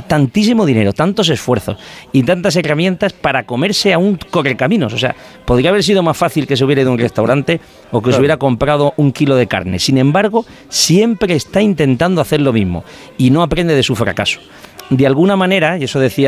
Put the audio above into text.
tantísimo dinero, tantos esfuerzos y tantas herramientas para comerse a un correcaminos. O sea, podría haber sido más fácil que se hubiera ido a un restaurante o que se hubiera comprado 1 kilo de carne. Sin embargo, siempre está intentando hacer lo mismo y no aprende de su fracaso. De alguna manera, y eso decía